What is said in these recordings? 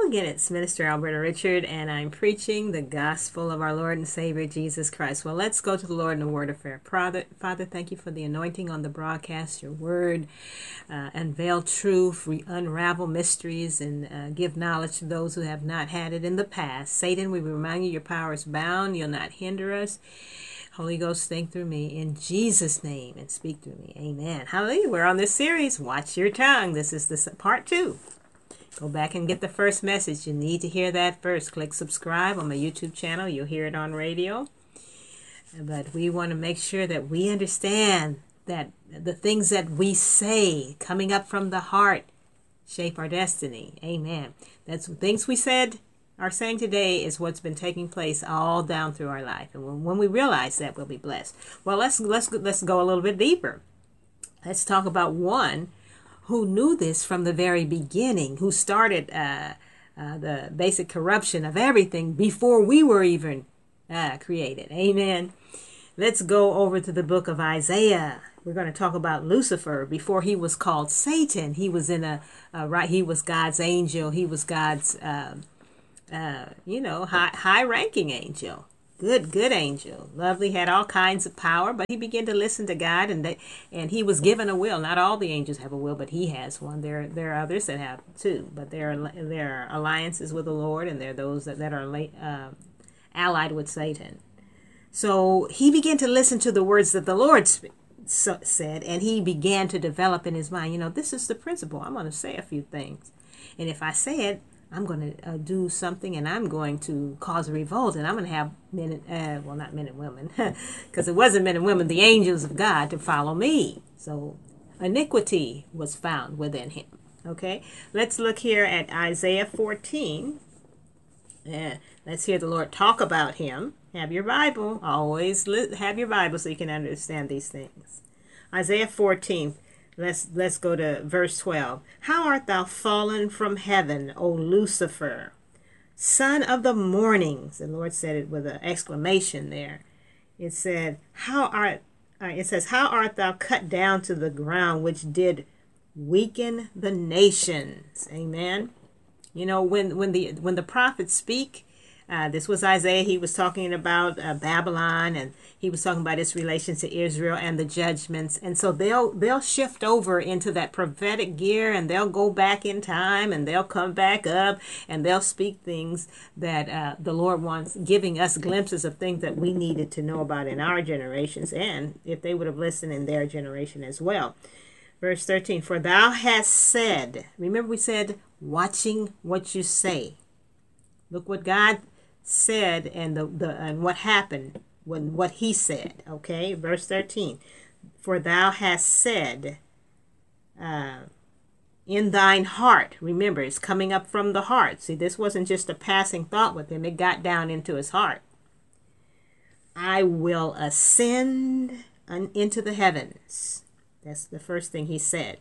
again, it's Minister Alberta Richard, and I'm preaching the gospel of our Lord and Savior Jesus Christ. Well, let's go to the Lord in a word of prayer. Father, thank you for the anointing on the broadcast, your word, unveil truth, unravel mysteries, and give knowledge to those who have not had it in the past. Satan, we remind you your power is bound. You'll not hinder us. Holy Ghost, think through me in Jesus' name and speak through me. Amen. Hallelujah. We're on this series, Watch Your Tongue. This is the part 2. Go back and get the first message. You need to hear that first. Click subscribe on my YouTube channel. You'll hear it on radio. But we want to make sure that we understand that the things that we say coming up from the heart shape our destiny. Amen. That's things we are saying today is what's been taking place all down through our life. And when we realize that, we'll be blessed. Well, let's go a little bit deeper. Let's talk about one who knew this from the very beginning, who started the basic corruption of everything before we were even created. Amen. Let's go over to the book of Isaiah. We're going to talk about Lucifer. Before he was called Satan, he was he was God's angel. He was God's, high-ranking angel. Good angel. Lovely, had all kinds of power, but he began to listen to God, and he was given a will. Not all the angels have a will, but he has one. There are others that have too, but there are alliances with the Lord, and there are those that are allied with Satan. So he began to listen to the words that the Lord said, and he began to develop in his mind, this is the principle. I'm going to say a few things, and if I say it, I'm going to do something, and I'm going to cause a revolt, and I'm going to have men, not men and women, because it wasn't men and women, the angels of God to follow me. So iniquity was found within him. Okay, let's look here at Isaiah 14. Let's hear the Lord talk about him. Have your Bible. Always have your Bible so you can understand these things. Isaiah 14. Let's go to verse 12. How art thou fallen from heaven, O Lucifer, son of the mornings? The Lord said it with an exclamation there. It said, how art thou cut down to the ground, which did weaken the nations? Amen. When the prophets speak, this was Isaiah. He was talking about Babylon, and he was talking about its relation to Israel and the judgments. And so they'll shift over into that prophetic gear, and they'll go back in time, and they'll come back up, and they'll speak things that the Lord wants, giving us glimpses of things that we needed to know about in our generations, and if they would have listened in their generation as well. Verse 13, for thou hast said, remember we said, watching what you say. Look what God said and and what happened when what he said. Okay, verse 13, for thou hast said in thine heart. Remember, it's coming up from the heart. See, this wasn't just a passing thought with him, it got down into his heart. I will ascend into the heavens. That's the first thing he said.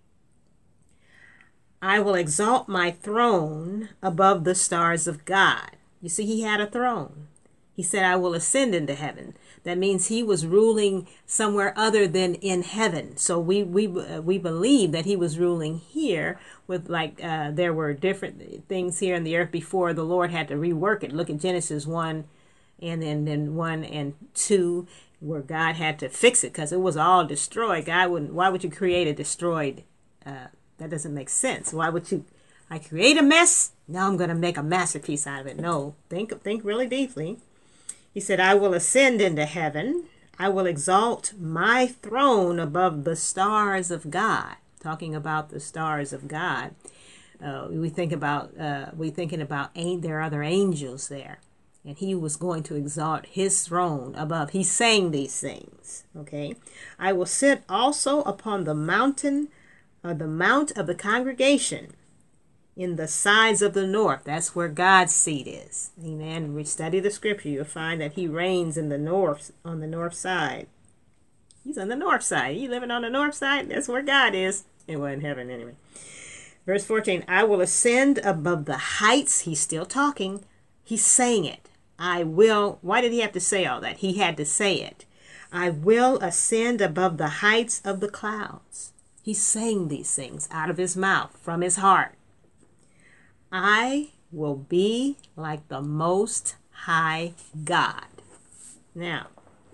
I will exalt my throne above the stars of God. You see, he had a throne. He said, I will ascend into heaven. That means he was ruling somewhere other than in heaven. So we believe that he was ruling here with there were different things here in the earth before the Lord had to rework it. Look at Genesis 1 and then 1 and 2 where God had to fix it because it was all destroyed. Why would you create a destroyed that doesn't make sense. Why would I create a mess? Now I'm going to make a masterpiece out of it. No, think really deeply. He said, I will ascend into heaven. I will exalt my throne above the stars of God. Talking about the stars of God. We're thinking about there are other angels there. And he was going to exalt his throne above. He's saying these things. Okay. I will sit also upon the mountain, the mount of the congregation in the sides of the north. That's where God's seat is. Amen. We study the scripture. You'll find that he reigns in the north, on the north side. He's on the north side. You living on the north side? That's where God is. Anyway, in heaven anyway. Verse 14, I will ascend above the heights. He's still talking. He's saying it. I will. Why did he have to say all that? He had to say it. I will ascend above the heights of the clouds. He's saying these things out of his mouth, from his heart. I will be like the Most High God. Now,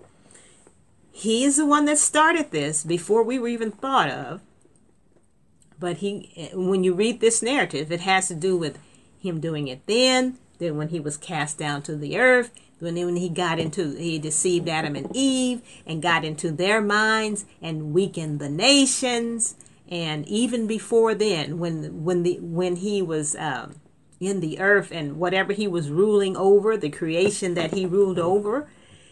he is the one that started this before we were even thought of. But when you read this narrative, it has to do with him doing it then when he was cast down to the earth, when he deceived Adam and Eve and got into their minds and weakened the nations. And even before then, when he was in the earth and whatever he was ruling over, the creation that he ruled over,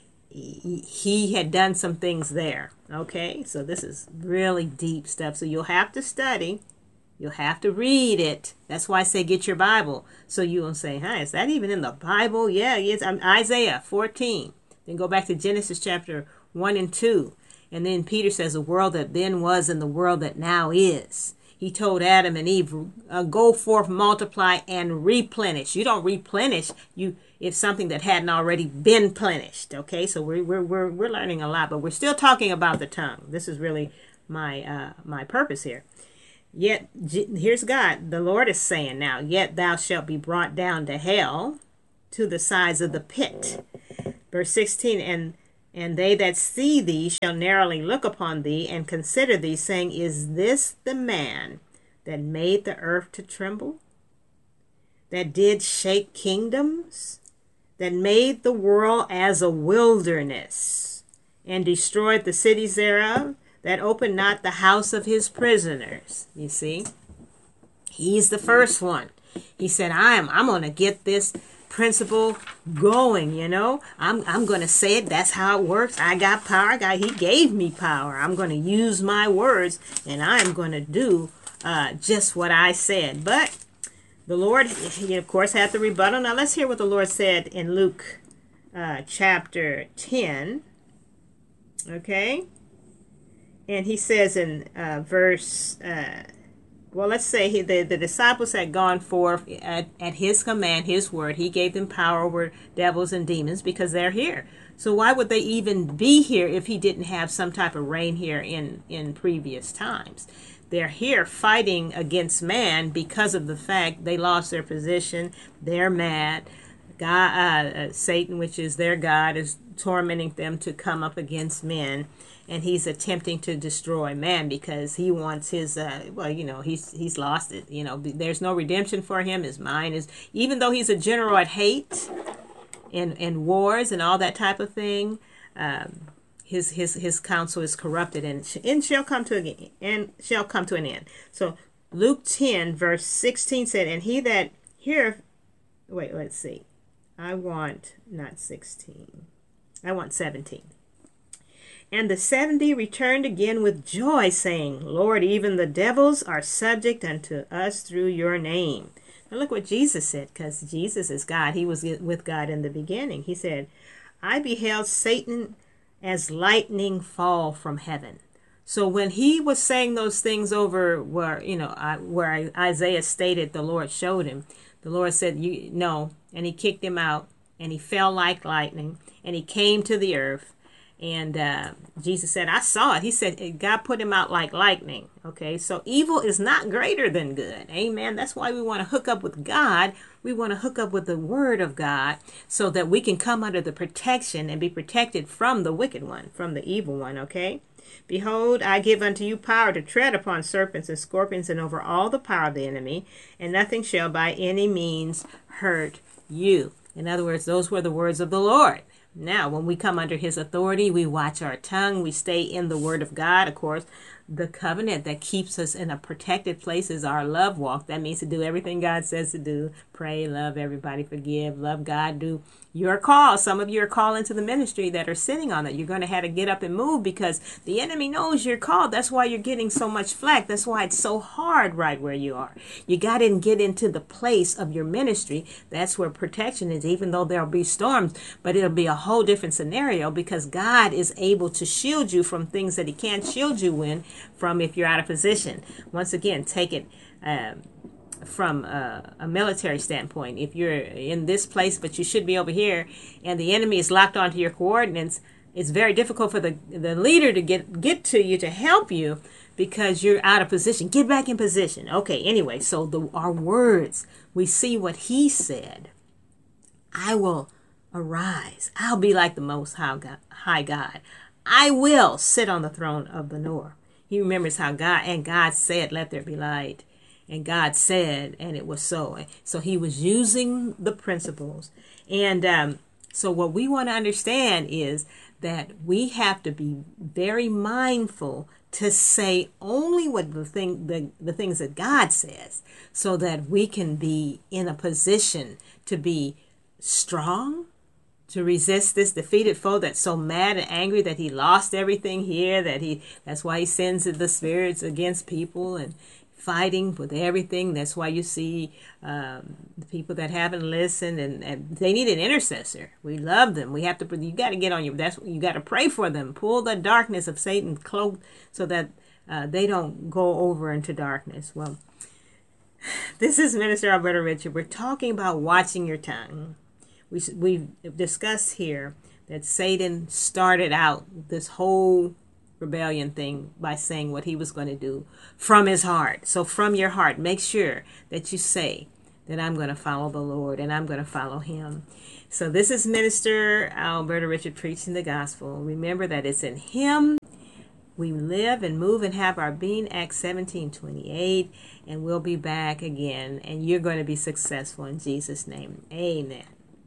he had done some things there. Okay, so this is really deep stuff. So you'll have to study. You'll have to read it. That's why I say get your Bible. So you will say, is that even in the Bible? Yeah, it's Isaiah 14. Then go back to Genesis chapter 1 and 2. And then Peter says the world that then was and the world that now is. He told Adam and Eve, go forth, multiply, and replenish. You don't replenish. It's something that hadn't already been plenished. Okay, so we're learning a lot, but we're still talking about the tongue. This is really my purpose here. Yet, here's God. The Lord is saying now, yet thou shalt be brought down to hell, to the sides of the pit. Verse 16, and they that see thee shall narrowly look upon thee and consider thee, saying, is this the man that made the earth to tremble? That did shake kingdoms? That made the world as a wilderness, and destroyed the cities thereof? That opened not the house of his prisoners. You see? He's the first one. He said, I'm going to get this principle going, I'm going to say it. That's how it works. I got power. He gave me power. I'm going to use my words, and I'm going to do just what I said. But the Lord, he of course, had the rebuttal. Now let's hear what the Lord said in Luke chapter 10. Okay? And he says in verse, let's say the disciples had gone forth at his command, his word. He gave them power over devils and demons because they're here. So why would they even be here if he didn't have some type of reign here in previous times? They're here fighting against man because of the fact they lost their position. They're mad. God, Satan, which is their God, is tormenting them to come up against men. And he's attempting to destroy man because he wants his, he's lost it. There's no redemption for him. His mind is, even though he's a general at hate and wars and all that type of thing, his counsel is corrupted and shall come to an end. So Luke 10 verse 16 said, and he that heareth, let's see. I want not 16. I want 17. And the 70 returned again with joy, saying, Lord, even the devils are subject unto us through your name. Now look what Jesus said, because Jesus is God. He was with God in the beginning. He said, I beheld Satan as lightning fall from heaven. So when he was saying those things over where Isaiah stated the Lord showed him, the Lord said, no, and he kicked him out, and he fell like lightning, and he came to the earth. And Jesus said, I saw it. He said, God put him out like lightning. Okay, so evil is not greater than good. Amen. That's why we want to hook up with God. We want to hook up with the word of God so that we can come under the protection and be protected from the wicked one, from the evil one. Okay. Behold, I give unto you power to tread upon serpents and scorpions and over all the power of the enemy, and nothing shall by any means hurt you. In other words, those were the words of the Lord. Now, when we come under his authority, we watch our tongue. We stay in the word of God. Of course, the covenant that keeps us in a protected place is our love walk. That means to do everything God says to do. Pray, love everybody, forgive, love God, do your call. Some of you are called into the ministry that are sitting on it. You're going to have to get up and move because the enemy knows you're called. That's why you're getting so much flack. That's why it's so hard right where you are. You got to get into the place of your ministry. That's where protection is, even though there'll be storms, but it'll be a whole different scenario because God is able to shield you from things that he can't shield you from if you're out of position. Once again, take it from a military standpoint. If you're in this place, but you should be over here, and the enemy is locked onto your coordinates, it's very difficult for the leader to get to you to help you because you're out of position. Get back in position. Okay, anyway, so our words, we see what he said. I will arise. I'll be like the Most High God. I will sit on the throne of the North. He remembers how God said, let there be light. And God said, and it was so. So he was using the principles. And so what we want to understand is that we have to be very mindful to say only what the things that God says, so that we can be in a position to be strong, to resist this defeated foe that's so mad and angry that he lost everything here, that's why he sends the spirits against people and fighting with everything. That's why you see the people that haven't listened, and they need an intercessor. We love them. We have to. You got to get on you got to pray for them. Pull the darkness of Satan cloak so that they don't go over into darkness. Well, this is Minister Alberta Richard. We're talking about watching your tongue. We've discussed here that Satan started out this whole rebellion thing by saying what he was going to do from his heart. So from your heart, make sure that you say that I'm going to follow the Lord and I'm going to follow him. So this is Minister Alberta Richard preaching the gospel. Remember that it's in him we live and move and have our being, Acts 17:28, and we'll be back again, and you're going to be successful in Jesus' name. Amen.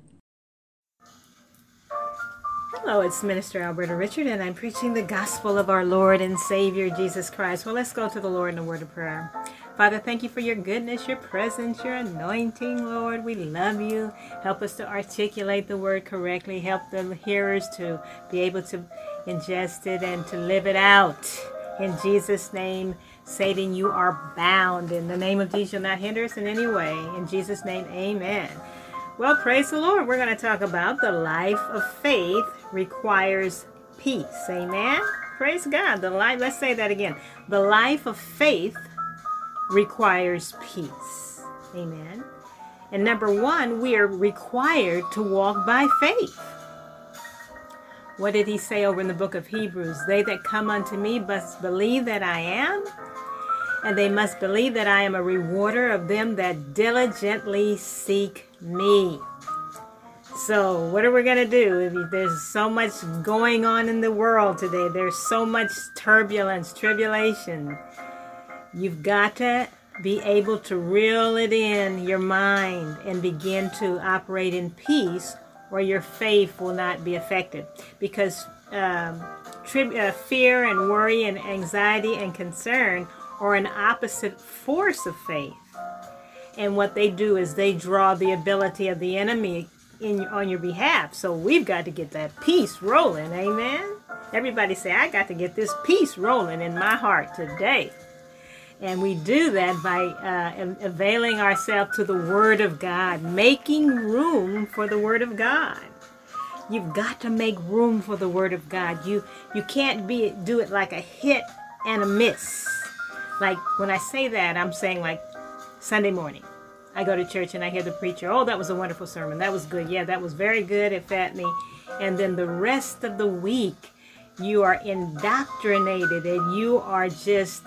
Hello, it's Minister Alberta Richard, and I'm preaching the gospel of our Lord and Savior, Jesus Christ. Well, let's go to the Lord in a word of prayer. Father, thank you for your goodness, your presence, your anointing, Lord. We love you. Help us to articulate the word correctly. Help the hearers to be able to ingest it and to live it out. In Jesus' name, Satan, you are bound. In the name of Jesus, you'll not hinder us in any way. In Jesus' name, amen. Well, praise the Lord. We're going to talk about the life of faith requires peace. Amen. Praise God. Let's say that again. The life of faith requires peace. Amen. And number one, we are required to walk by faith. What did he say over in the book of Hebrews? They that come unto me must believe that I am, and they must believe that I am a rewarder of them that diligently seek me. So what are we going to do? There's so much going on in the world today. There's so much turbulence, tribulation. You've got to be able to reel it in your mind and begin to operate in peace, or your faith will not be affected. Because fear and worry and anxiety and concern are an opposite force of faith. And what they do is they draw the ability of the enemy on your behalf. So we've got to get that peace rolling. Amen. Everybody say, I got to get this peace rolling in my heart today. And we do that by availing ourselves to the Word of God, making room for the Word of God. You've got to make room for the Word of God. You can't do it like a hit and a miss. Like when I say that, I'm saying like Sunday morning. I go to church and I hear the preacher, oh, that was a wonderful sermon. That was good. Yeah, that was very good. It fed me. And then the rest of the week, you are indoctrinated and you are just,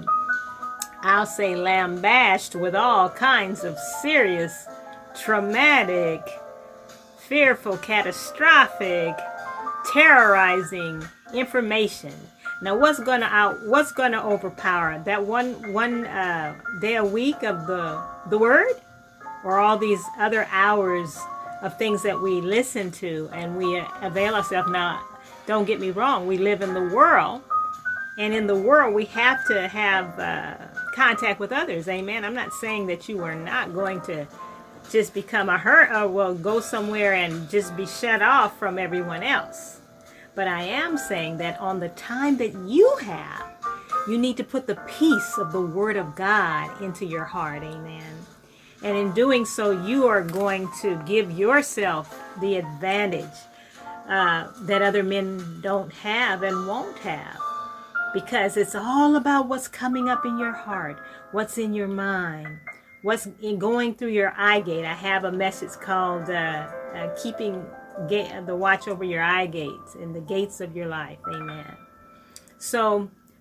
I'll say, lambasted with all kinds of serious, traumatic, fearful, catastrophic, terrorizing information. Now, what's gonna overpower that one day a week of the Word, or all these other hours of things that we listen to and we avail ourselves? Now, don't get me wrong, we live in the world, and in the world we have to have contact with others. Amen. I'm not saying that you are not going to just become go somewhere and just be shut off from everyone else. But I am saying that on the time that you have, you need to put the peace of the Word of God into your heart. Amen. And in doing so, you are going to give yourself the advantage that other men don't have and won't have. Because it's all about what's coming up in your heart, what's in your mind, what's going through your eye gate. I have a message called keeping the watch over your eye gates and the gates of your life. Amen. So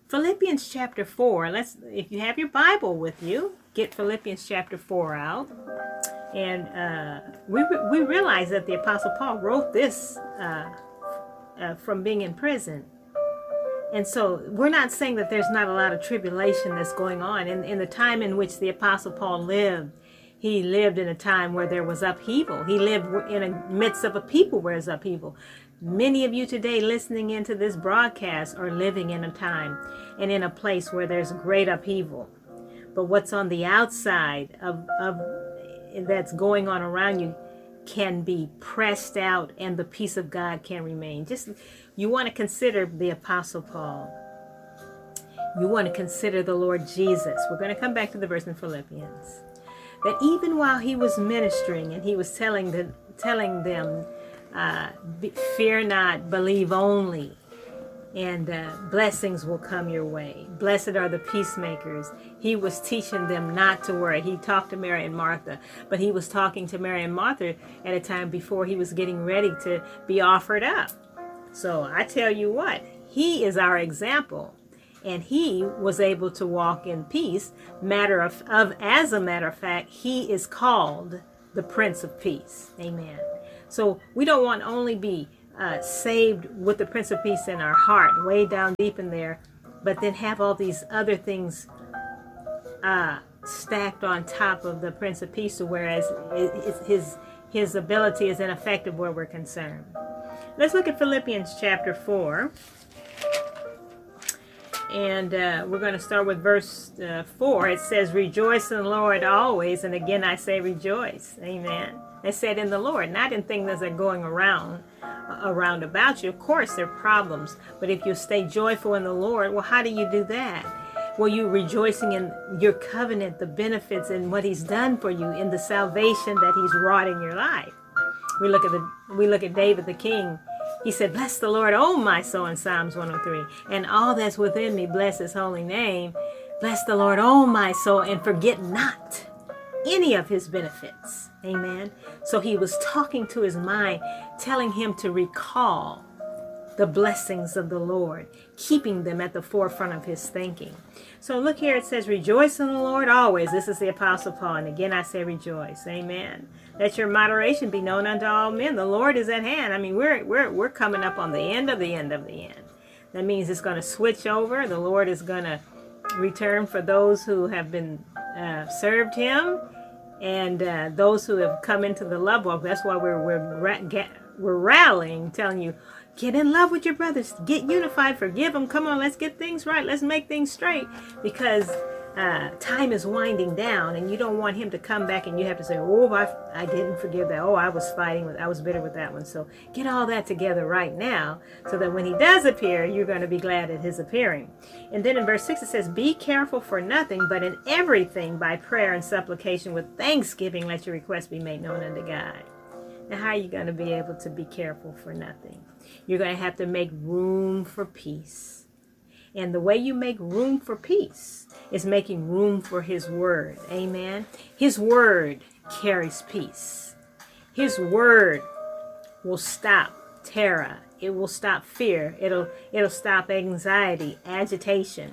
Philippians chapter 4. If you have your Bible with you, get Philippians chapter 4 out. And we realize that the Apostle Paul wrote this from being in prison. And so we're not saying that there's not a lot of tribulation that's going on. In the time in which the Apostle Paul lived, he lived in a time where there was upheaval. He lived in the midst of a people where there's upheaval. Many of you today listening into this broadcast are living in a time and in a place where there's great upheaval. But what's on the outside of that's going on around you can be pressed out, and the peace of God can remain. You want to consider the Apostle Paul. You want to consider the Lord Jesus. We're going to come back to the verse in Philippians. That even while he was ministering and he was telling them, fear not, believe only, and blessings will come your way. Blessed are the peacemakers. He was teaching them not to worry. He talked to Mary and Martha, but he was talking to Mary and Martha at a time before he was getting ready to be offered up. So I tell you what, he is our example, and he was able to walk in peace. As a matter of fact, he is called the Prince of Peace. Amen. So we don't want to only be saved with the Prince of Peace in our heart, way down deep in there, but then have all these other things stacked on top of the Prince of Peace, whereas his ability is ineffective where we're concerned. Let's look at Philippians chapter 4. And we're going to start with verse 4. It says, rejoice in the Lord always. And again, I say rejoice. Amen. I said in the Lord, not in things that are going around about you. Of course, there are problems. But if you stay joyful in the Lord, well, how do you do that? Well, you're rejoicing in your covenant, the benefits, and what he's done for you, in the salvation that he's wrought in your life. We look at David the king. He said, bless the Lord, oh my soul, in Psalms 103. And all that's within me, bless his holy name. Bless the Lord, oh my soul, and forget not any of his benefits. Amen. So he was talking to his mind, telling him to recall the blessings of the Lord, keeping them at the forefront of his thinking. So look here, it says, rejoice in the Lord always. This is the Apostle Paul. And again, I say rejoice. Amen. Let your moderation be known unto all men. The Lord is at hand. I mean, we're coming up on the end of the end of the end. That means it's going to switch over. The Lord is going to return for those who have been served him, and those who have come into the love walk. That's why we're rallying, telling you, get in love with your brothers, get unified, forgive them. Come on, let's get things right. Let's make things straight, because time is winding down, and you don't want him to come back and you have to say, oh, I didn't forgive that. Oh, I was bitter with that one. So get all that together right now, so that when he does appear, you're going to be glad at his appearing. And then in verse 6 it says, be careful for nothing, but in everything by prayer and supplication with thanksgiving let your requests be made known unto God. Now, how are you going to be able to be careful for nothing? You're going to have to make room for peace. And the way you make room for peace is making room for his word. Amen. His word carries peace. His word will stop terror. It will stop fear. It'll stop anxiety, agitation.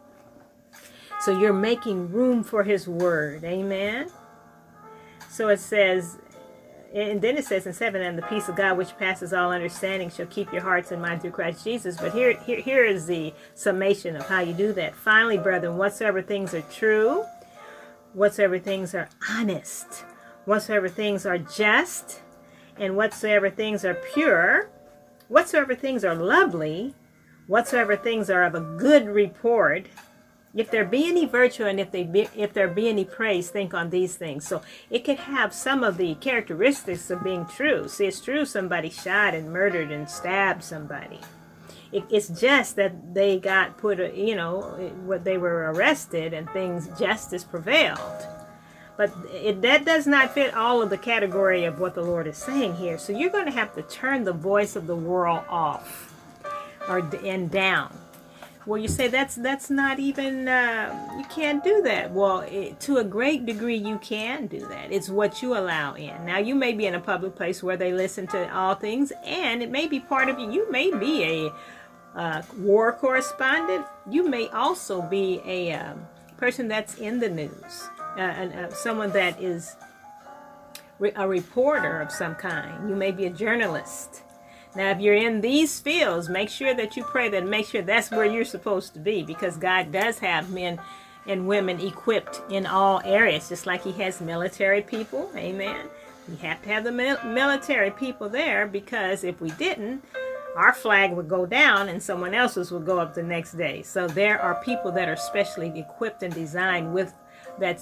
So you're making room for his word. Amen. So it says, and then it says in 7, and the peace of God which passes all understanding shall keep your hearts and minds through Christ Jesus. But here is the summation of how you do that. Finally, brethren, whatsoever things are true, whatsoever things are honest, whatsoever things are just, and whatsoever things are pure, whatsoever things are lovely, whatsoever things are of a good report, if there be any virtue and if there be any praise, think on these things. So it could have some of the characteristics of being true. See, it's true somebody shot and murdered and stabbed somebody. It's just that they got they were arrested and justice prevailed. But that does not fit all of the category of what the Lord is saying here. So you're going to have to turn the voice of the world off and down. Well, you say that's not even, you can't do that. Well, to a great degree, you can do that. It's what you allow in. Now, you may be in a public place where they listen to all things, and it may be part of you. You may be war correspondent. You may also be a person that's in the news, someone that is a reporter of some kind. You may be a journalist. Now, if you're in these fields, make sure that you pray that, make sure that's where you're supposed to be, because God does have men and women equipped in all areas, just like he has military people. Amen. We have to have the military people there, because if we didn't, our flag would go down and someone else's would go up the next day. So there are people that are specially equipped and designed with that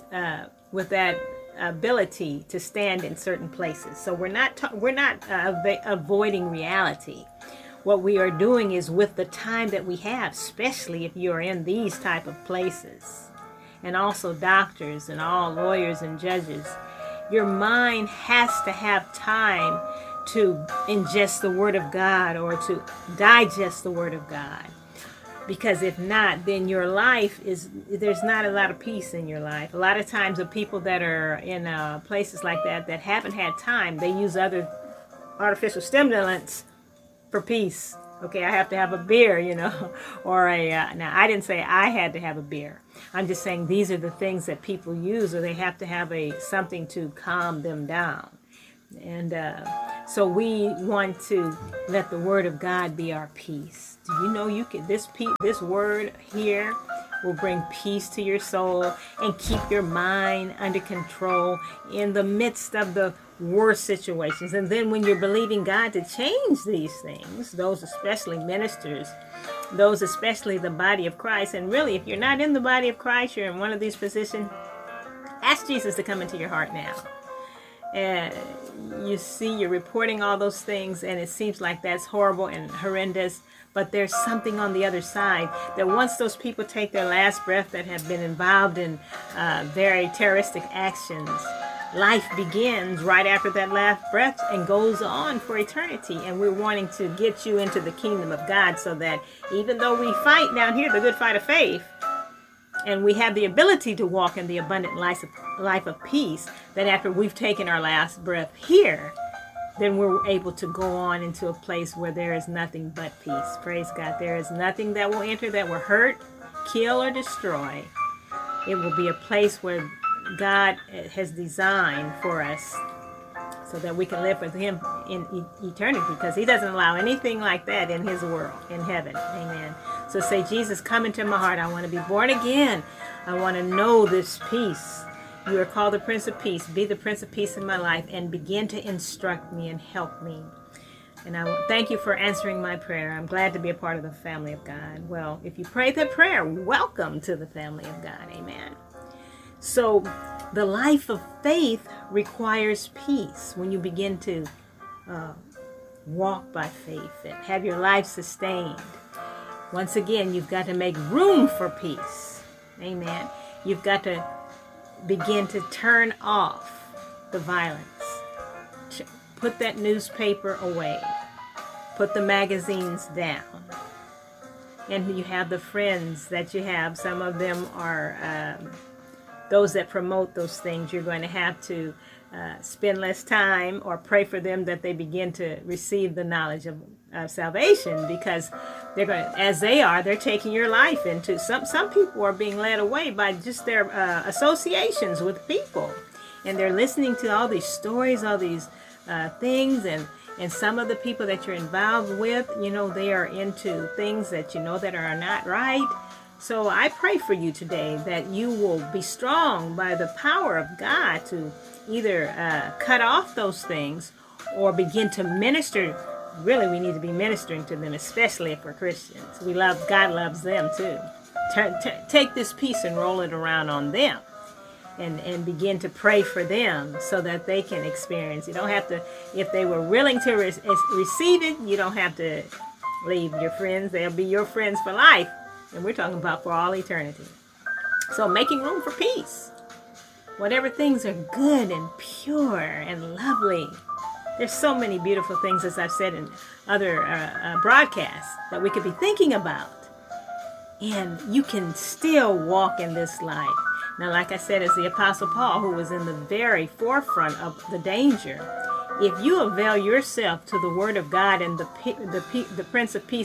ability to stand in certain places. So we're not avoiding reality. What we are doing is, with the time that we have, especially if you're in these type of places, and also doctors and all lawyers and judges, your mind has to have time to ingest the Word of God, or to digest the Word of God. Because if not, then your life there's not a lot of peace in your life. A lot of times the people that are in places like that haven't had time, they use other artificial stimulants for peace. Okay, I have to have a beer, or now I didn't say I had to have a beer. I'm just saying these are the things that people use, or they have to have something to calm them down. And so we want to let the Word of God be our peace. Do you know this word here will bring peace to your soul and keep your mind under control in the midst of the worst situations. And then when you're believing God to change these things, those especially ministers, those especially the body of Christ, and really if you're not in the body of Christ, you're in one of these positions, ask Jesus to come into your heart now. And you see, you're reporting all those things, and it seems like that's horrible and horrendous. But there's something on the other side, that once those people take their last breath that have been involved in very terroristic actions, life begins right after that last breath and goes on for eternity. And we're wanting to get you into the kingdom of God, so that even though we fight down here the good fight of faith, and we have the ability to walk in the abundant life of peace, that after we've taken our last breath here, then we're able to go on into a place where there is nothing but peace. Praise God. There is nothing that will enter that will hurt, kill, or destroy. It will be a place where God has designed for us, so that we can live with him in eternity, because he doesn't allow anything like that in his world, in heaven. Amen. So say, Jesus, come into my heart. I want to be born again. I want to know this peace. You are called the Prince of Peace. Be the Prince of Peace in my life, and begin to instruct me and help me. And I thank you for answering my prayer. I'm glad to be a part of the family of God. Well, if you prayed that prayer, welcome to the family of God. Amen. So the life of faith requires peace. When you begin to walk by faith and have your life sustained, once again, you've got to make room for peace. Amen. You've got to begin to turn off the violence. Put that newspaper away. Put the magazines down. And you have the friends that you have. Some of them are those that promote those things. You're going to have to spend less time, or pray for them that they begin to receive the knowledge of salvation, because they're going to, they're taking your life into some people are being led away by just their associations with people, and they're listening to all these stories, all these things, and some of the people that you're involved with, they are into things that that are not right. So I pray for you today that you will be strong by the power of God to either cut off those things, or begin to minister. Really, we need to be ministering to them, especially if we're Christians. God loves them too. Take this peace and roll it around on them, and begin to pray for them, so that they can experience. You don't have to, if they were willing to receive it, you don't have to leave your friends. They'll be your friends for life. And we're talking about for all eternity. So making room for peace. Whatever things are good and pure and lovely. There's so many beautiful things, as I've said in other broadcasts, that we could be thinking about. And you can still walk in this life. Now, like I said, as the Apostle Paul, who was in the very forefront of the danger, if you avail yourself to the Word of God and the Prince of Peace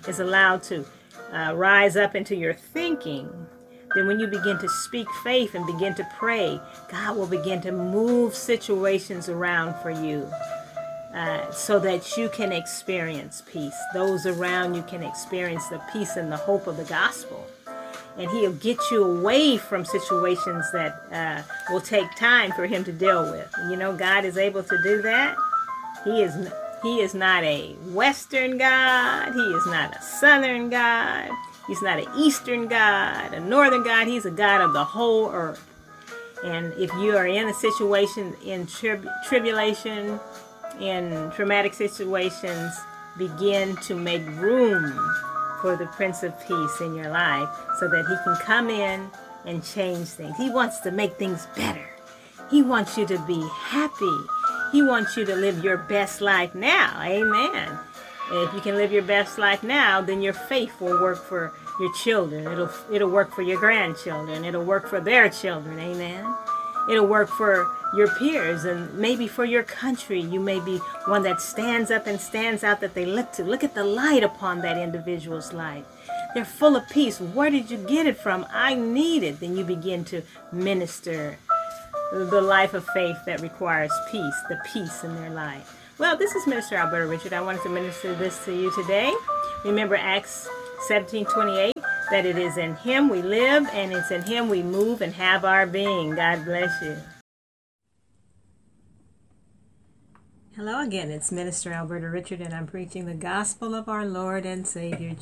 is allowed to rise up into your thinking, then when you begin to speak faith and begin to pray, God will begin to move situations around for you so that you can experience peace. Those around you can experience the peace and the hope of the gospel. And he'll get you away from situations that will take time for him to deal with. You know, God is able to do that. He is not a Western God. He is not a Southern God. He's not an Eastern God, a Northern God. He's a God of the whole earth. And if you are in a situation in tribulation, in traumatic situations, begin to make room for the Prince of Peace in your life so that he can come in and change things. He wants to make things better. He wants you to be happy. He wants you to live your best life now. Amen. If you can live your best life now, then your faith will work for your children. It'll work for your grandchildren. It'll work for their children. Amen. It'll work for your peers and maybe for your country. You may be one that stands up and stands out that they look to. Look at the light upon that individual's life. They're full of peace. Where did you get it from? I need it. Then you begin to minister the life of faith that requires peace, the peace in their life. Well, this is Minister Alberta Richard. I wanted to minister this to you today. Remember Acts 17:28, that it is in him we live and it's in him we move and have our being. God bless you. Hello again, it's Minister Alberta Richard, and I'm preaching the gospel of our Lord and Savior